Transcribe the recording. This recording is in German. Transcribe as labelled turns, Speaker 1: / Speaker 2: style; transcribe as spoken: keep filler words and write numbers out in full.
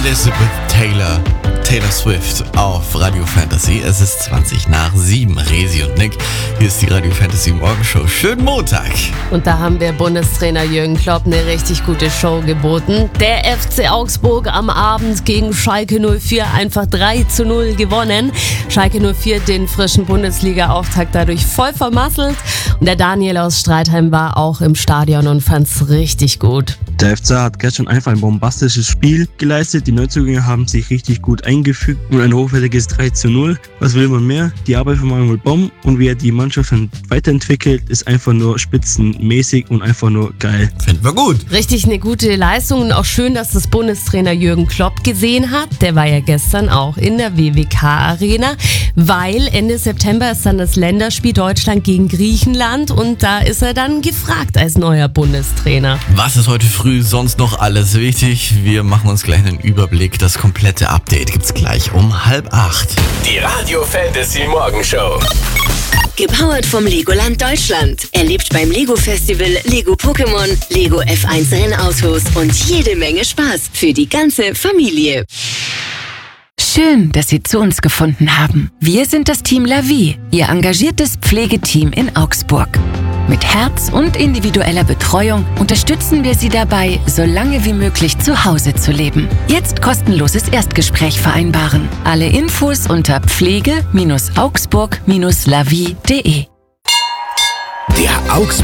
Speaker 1: Elizabeth Taylor, Taylor Swift auf Radio Fantasy. Es ist zwanzig nach sieben. Resi und Nick, hier ist die Radio Fantasy Morgenshow. Schönen Montag.
Speaker 2: Und da haben wir Bundestrainer Jürgen Klopp eine richtig gute Show geboten. Der F C Augsburg am Abend gegen Schalke null vier einfach drei zu null gewonnen. Schalke null vier den frischen Bundesliga-Auftakt dadurch voll vermasselt. Und der Daniel aus Streitheim war auch im Stadion und fand's richtig gut.
Speaker 3: Der F C hat gestern einfach ein bombastisches Spiel geleistet. Die Neuzugänge haben sich richtig gut eingefügt und ein hochwertiges drei zu null. Was will man mehr? Die Arbeit von Manuel Baum und wie er die Mannschaft weiterentwickelt, ist einfach nur spitzenmäßig und einfach nur geil.
Speaker 1: Finden wir gut.
Speaker 2: Richtig eine gute Leistung und auch schön, dass das Bundestrainer Jürgen Klopp gesehen hat. Der war ja gestern auch in der W W K-Arena, weil Ende September ist dann das Länderspiel Deutschland gegen Griechenland und da ist er dann gefragt als neuer Bundestrainer.
Speaker 1: Was ist heute früh sonst noch alles wichtig? Wir machen uns gleich einen Überblick. Das komplette Update gibt's gleich um halb acht.
Speaker 4: Die Radio Fantasy Morgenshow.
Speaker 5: Gepowert vom Legoland Deutschland. Erlebt beim Lego Festival Lego Pokémon, Lego F eins Rennautos und jede Menge Spaß für die ganze Familie.
Speaker 6: Schön, dass Sie zu uns gefunden haben. Wir sind das Team La Vie, Ihr engagiertes Pflegeteam in Augsburg. Mit Herz und individueller Betreuung unterstützen wir Sie dabei, so lange wie möglich zu Hause zu leben. Jetzt kostenloses Erstgespräch vereinbaren. Alle Infos unter pflege Bindestrich augsburg Bindestrich lavie Punkt de.
Speaker 4: Der Augsburg